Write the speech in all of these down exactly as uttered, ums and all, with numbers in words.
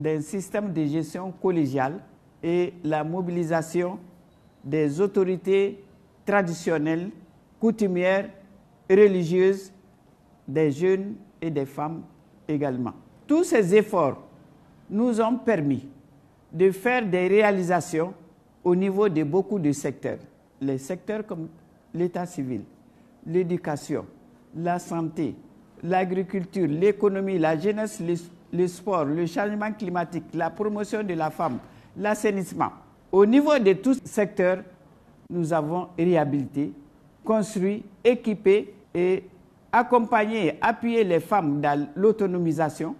d'un système de gestion collégiale et la mobilisation des autorités traditionnelles, coutumières et religieuses, des jeunes et des femmes également. Tous ces efforts nous ont permis de faire des réalisations au niveau de beaucoup de secteurs. Les secteurs comme l'état civil, l'éducation, la santé, l'agriculture, l'économie, la jeunesse, le, le sport, le changement climatique, la promotion de la femme, l'assainissement. Au niveau de tous ces secteurs, nous avons réhabilité, construit, équipé et accompagné, appuyé les femmes dans l'autonomisation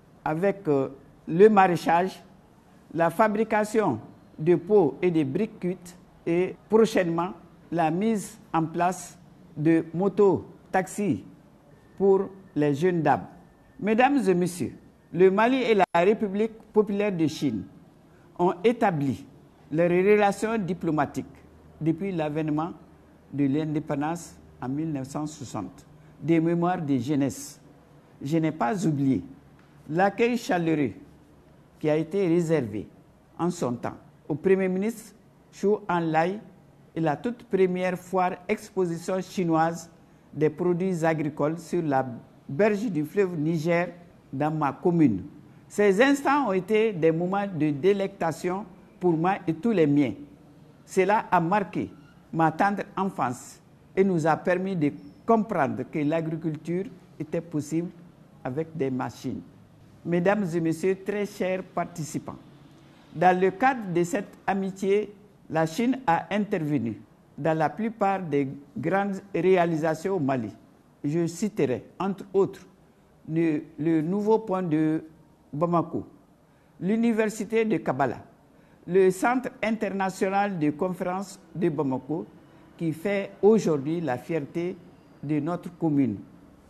avec euh, le maraîchage, la fabrication de pots et de briques cuites et prochainement la mise en place de motos-taxis pour les jeunes dames. Mesdames et messieurs, le Mali et la République populaire de Chine ont établi leurs relations diplomatiques depuis l'avènement de l'indépendance en mille neuf cent soixante. Des mémoires de jeunesse. Je n'ai pas oublié l'accueil chaleureux qui a été réservé en son temps au Premier ministre Zhou Enlai et la toute première foire exposition chinoise des produits agricoles sur la berge du fleuve Niger dans ma commune. Ces instants ont été des moments de délectation pour moi et tous les miens. Cela a marqué ma tendre enfance et nous a permis de comprendre que l'agriculture était possible avec des machines. Mesdames et messieurs, très chers participants, dans le cadre de cette amitié, la Chine a intervenu dans la plupart des grandes réalisations au Mali. Je citerai, entre autres, le, le nouveau pont de Bamako, l'université de Kabbalah, le Centre international de conférences de Bamako, qui fait aujourd'hui la fierté de notre commune,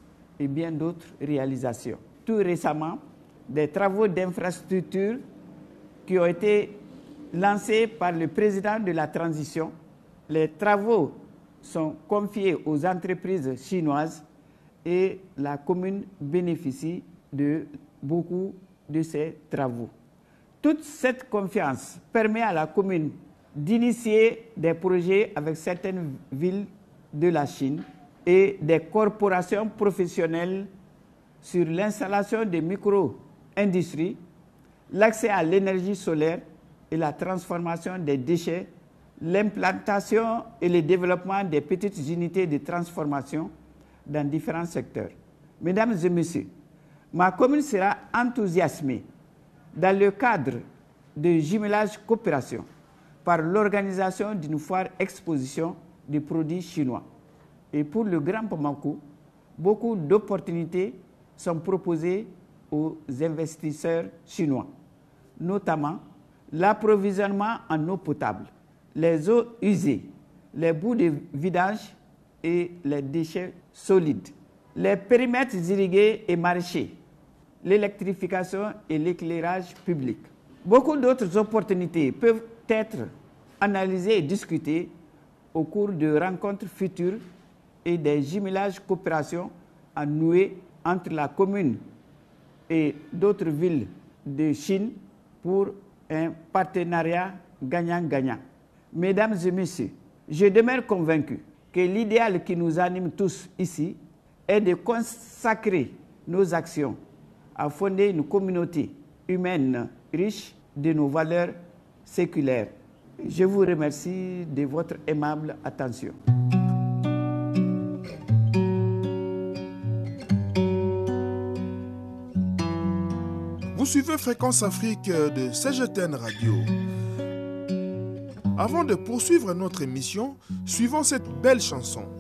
et bien d'autres réalisations. Tout récemment, des travaux d'infrastructure qui ont été lancés par le président de la transition. Les travaux sont confiés aux entreprises chinoises et la commune bénéficie de beaucoup de ces travaux. Toute cette confiance permet à la commune d'initier des projets avec certaines villes de la Chine et des corporations professionnelles sur l'installation de micro-industries, l'accès à l'énergie solaire et la transformation des déchets, l'implantation et le développement des petites unités de transformation dans différents secteurs. Mesdames et messieurs, ma commune sera enthousiasmée dans le cadre de jumelage coopération par l'organisation d'une foire exposition de produits chinois. Et pour le Grand Bamako, beaucoup d'opportunités sont proposées aux investisseurs chinois, notamment l'approvisionnement en eau potable, les eaux usées, les bouts de vidange et les déchets solides, les périmètres irrigués et maraîchers, l'électrification et l'éclairage public. Beaucoup d'autres opportunités peuvent être analysées et discutées au cours de rencontres futures et des jumelages coopération à nouer entre la commune et d'autres villes de Chine pour un partenariat gagnant-gagnant. Mesdames et messieurs, je demeure convaincu que l'idéal qui nous anime tous ici est de consacrer nos actions à fonder une communauté humaine riche de nos valeurs séculaires. Je vous remercie de votre aimable attention. Vous suivez Fréquence Afrique de C G T N Radio. Avant de poursuivre notre émission, suivons cette belle chanson.